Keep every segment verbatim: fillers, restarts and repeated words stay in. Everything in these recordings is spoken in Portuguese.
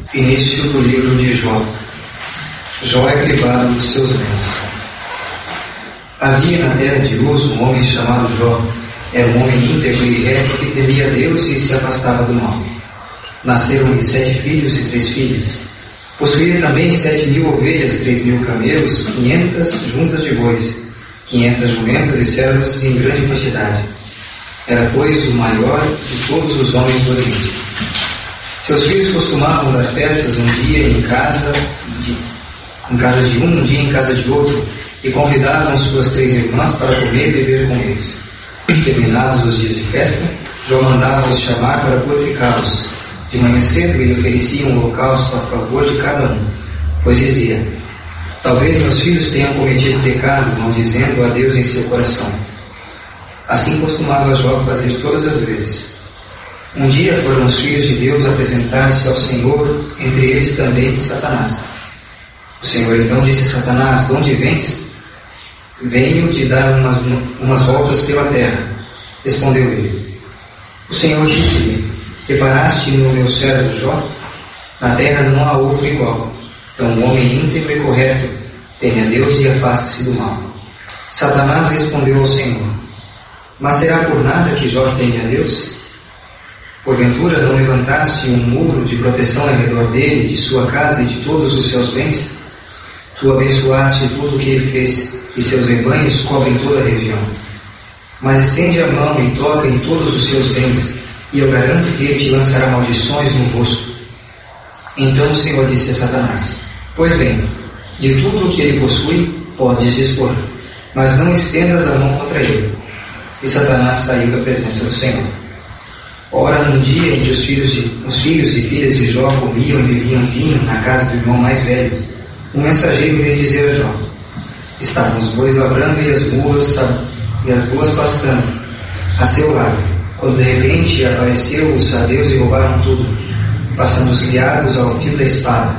Início do livro de Jó. Jó é privado dos seus bens. Havia na terra de Uz um homem chamado Jó. Era um homem íntegro e reto que temia a Deus e se afastava do mal. Nasceram-lhe sete filhos e três filhas. Possuía também sete mil ovelhas, três mil camelos, quinhentas juntas de bois, quinhentas jumentas e servos em grande quantidade. Era, pois, o maior de todos os homens do Oriente. Seus filhos costumavam dar festas um dia em casa de, em casa de um, um dia em casa de outro, e convidavam suas três irmãs para comer e beber com eles. Terminados os dias de festa, Jó mandava-os chamar para purificá-los. De manhã cedo ele oferecia um holocausto a favor de cada um, pois dizia: talvez meus filhos tenham cometido pecado, maldizendo a Deus em seu coração. Assim costumava Jó fazer todas as vezes. Um dia foram os filhos de Deus apresentar-se ao Senhor, entre eles também Satanás. O Senhor então disse a Satanás: de onde vens? Venho de dar umas, umas voltas pela terra. Respondeu ele. O Senhor disse-lhe: reparaste no meu servo Jó? Na terra não há outro igual. É um homem íntegro e correto, teme a Deus e afasta-se do mal. Satanás respondeu ao Senhor: mas será por nada que Jó teme a Deus? Porventura não levantaste um muro de proteção ao redor dele, de sua casa e de todos os seus bens? Tu abençoaste tudo o que ele fez, e seus rebanhos cobrem toda a região. Mas estende a mão e toca em todos os seus bens, e eu garanto que ele te lançará maldições no rosto. Então o Senhor disse a Satanás: pois bem, de tudo o que ele possui, podes dispor, mas não estendas a mão contra ele. E Satanás saiu da presença do Senhor. Ora, num dia em que os filhos, de, os filhos e filhas de Jó comiam e bebiam vinho na casa do irmão mais velho, um mensageiro veio dizer a Jó: estavam os bois lavrando e as mulas, e as mulas pastando a seu lado, quando de repente apareceu os sabeus e roubaram tudo, passando os criados ao fio da espada.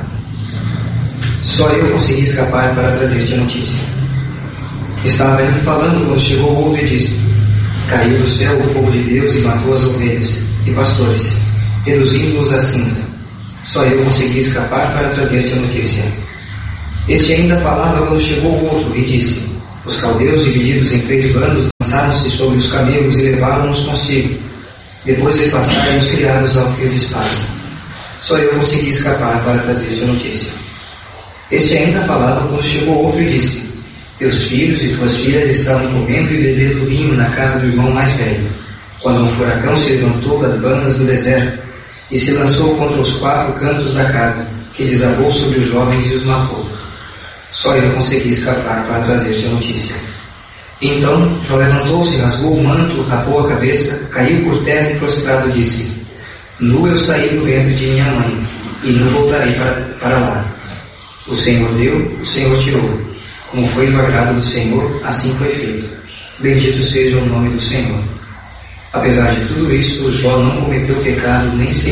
Só eu consegui escapar para trazer-te a notícia. Estava ainda falando quando chegou o outro e disse: caiu do céu o fogo de Deus e matou as ovelhas e pastores, reduzindo-os a cinza. Só eu consegui escapar para trazer-te a notícia. Este ainda falava quando chegou o outro e disse: os caldeus, divididos em três bandos, lançaram-se sobre os camelos e levaram-nos consigo, depois de passarem os criados ao fio de espada. Só eu consegui escapar para trazer-te a notícia. Este ainda falava quando chegou outro e disse: teus filhos e tuas filhas estavam comendo e bebendo vinho na casa do irmão mais velho, quando um furacão se levantou das bandas do deserto e se lançou contra os quatro cantos da casa, que desabou sobre os jovens e os matou. Só eu consegui escapar para trazer-te a notícia. Então Jó levantou-se, rasgou o manto, rapou a cabeça, caiu por terra e prostrado disse: nu eu saí do ventre de minha mãe, e não voltarei para, para lá. O Senhor deu, o Senhor tirou. Como foi do agrado do Senhor, assim foi feito. Bendito seja o nome do Senhor. Apesar de tudo isso, Jó não cometeu pecado nem se